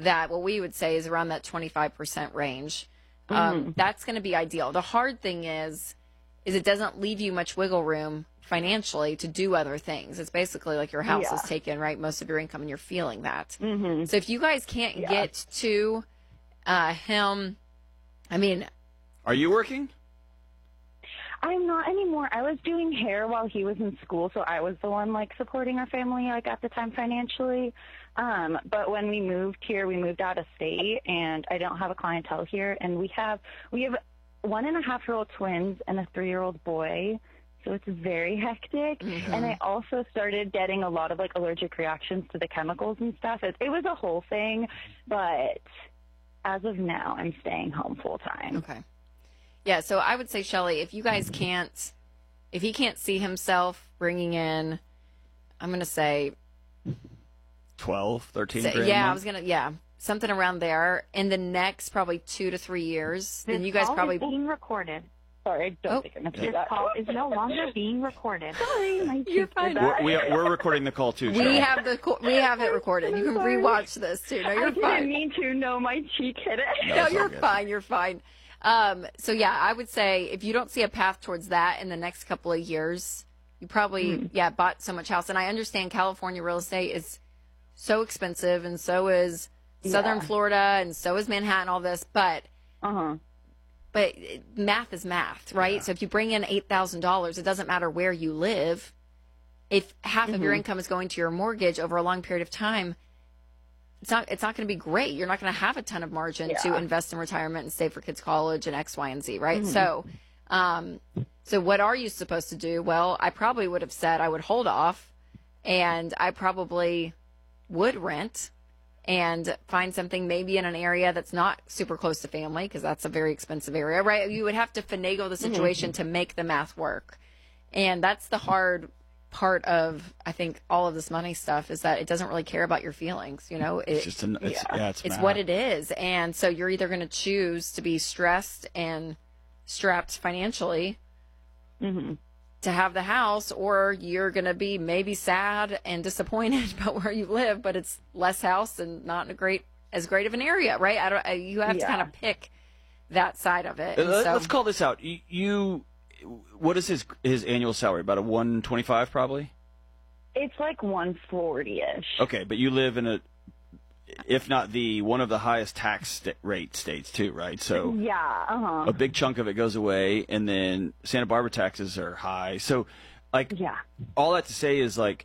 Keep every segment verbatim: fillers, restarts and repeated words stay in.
that what we would say is around that twenty-five percent range. Um, Mm-hmm. That's going to be ideal. The hard thing is, is it doesn't leave you much wiggle room financially to do other things. It's basically like your house Yeah. is taken, right? Most of your income, and you're feeling that. Mm-hmm. So if you guys can't Yeah. get to uh, him, I mean, Are you working? I'm not anymore. I was doing hair while he was in school, so I was the one like supporting our family like at the time financially. Um, but when we moved here, we moved out of state, and I don't have a clientele here. And we have we have one and a half year old twins and a three year old boy, so it's very hectic. Mhm. And I also started getting a lot of like allergic reactions to the chemicals and stuff. It, it was a whole thing, but as of now, I'm staying home full time. okay. Yeah, so I would say, Shelly, if you guys can't, if he can't see himself bringing in, I'm going to say, twelve, thirteen say grand a yeah, I month? was going to, yeah, something around there in the next probably two to three years, then This you guys call probably, is being recorded. Sorry, I don't Oh. think I meant to This do that. call is no longer being recorded. Sorry, my You're cheeks fine. did that. We're, we, we're recording the call, too. we Cheryl. have the, co- we have it recorded. You can sorry. rewatch this too. No, I you're didn't fine. mean to. No, my cheek hit it. No, No, it's all you're good. fine. You're fine. Um, so yeah, I would say if you don't see a path towards that in the next couple of years, you probably Hmm. yeah bought so much house. And I understand California real estate is so expensive, and so is Southern Yeah. Florida, and so is Manhattan. All this, but Uh-huh. but math is math, right? Yeah. So if you bring in eight thousand dollars, it doesn't matter where you live. If half of your income is going to your mortgage over a long period of time, it's not it's not going to be great. You're not going to have a ton of margin to Yeah. invest in retirement and save for kids' college and X, Y, and Z, right? So, um, so what are you supposed to do? Well, I probably would have said I would hold off, and I probably would rent and find something maybe in an area that's not super close to family, because that's a very expensive area, right? You would have to finagle the situation to make the math work. And that's the hard part of, I think, all of this money stuff, is that it doesn't really care about your feelings. You know, it, It's just an, it's, yeah. it's, it's math. what it is. And so you're either going to choose to be stressed and strapped financially Mm-hmm. to have the house, or you're going to be maybe sad and disappointed about where you live, but it's less house and not in a great, as great of an area, right? I don't, I, you have to Yeah. kind of pick that side of it. Uh, And let- so, Let's call this out. You, you, what is his his annual salary? About a one twenty five, probably. It's like one forty-ish. Okay, but you live in a, if not the one of the highest tax sta- rate states too, right? So Yeah, uh-huh. a big chunk of it goes away, and then Santa Barbara taxes are high. So, like, Yeah. all that to say is like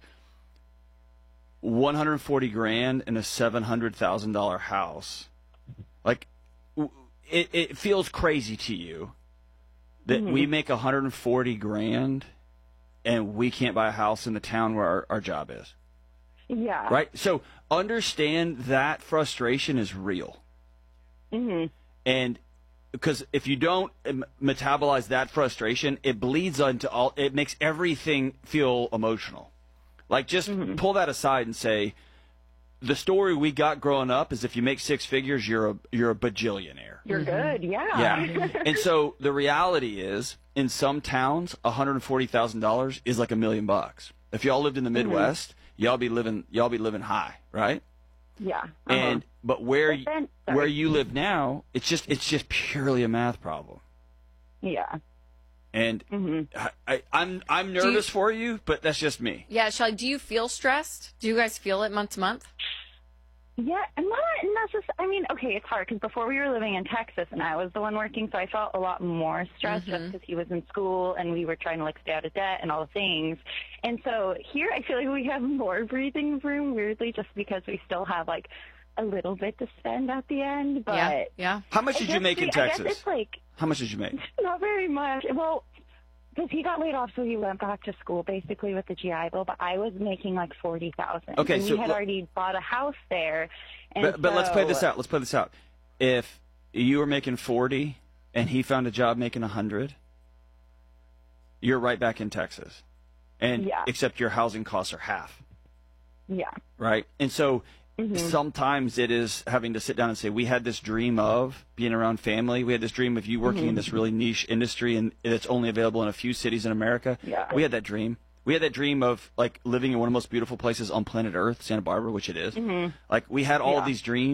one hundred forty grand in a seven hundred thousand dollar house. Like, w- it it feels crazy to you that we make one hundred forty grand and we can't buy a house in the town where our, our job is. Yeah. Right? So understand that frustration is real. Mm-hmm. And because if you don't um, metabolize that frustration, it bleeds into all, it makes everything feel emotional. Like, just pull that aside and say, the story we got growing up is if you make six figures, you're a, you're a bajillionaire. You're good, yeah. Yeah. And so the reality is, in some towns, one hundred forty thousand dollars is like a million bucks. If y'all lived in the Midwest, y'all be living y'all be living high, right? Yeah. Uh-huh. And but where But then- sorry. where you live now, it's just it's just purely a math problem. Yeah. And Mm-hmm. I, I, I'm I'm nervous for you, but that's just me. yeah, Shelly, do you feel stressed? Do you guys feel it month to month? Yeah, and not necessarily. I mean, okay, it's hard because before we were living in Texas and I was the one working, so I felt a lot more stressed just because he was in school and we were trying to like stay out of debt and all the things. And so here, I feel like we have more breathing room, weirdly, just because we still have like a little bit to spend at the end. But yeah, yeah. How much I did you guess make in we- I guess Texas? it's like How much did you make? not very much. Well, because he got laid off, so he went back to school basically with the G I Bill. But I was making like forty thousand. Okay, and so we had l- already bought a house there. And But, but let's play so- this out. Let's play this out. If you were making forty and he found a job making one hundred, you're right back in Texas. And Yeah. except your housing costs are half, Yeah. right? And so Mm-hmm. sometimes it is having to sit down and say, we had this dream of being around family. We had this dream of you working Mm-hmm. in this really niche industry and it's only available in a few cities in America. Yeah. We had that dream. We had that dream of like living in one of the most beautiful places on planet Earth, Santa Barbara, which it is. Like we had all of Yeah. these dreams.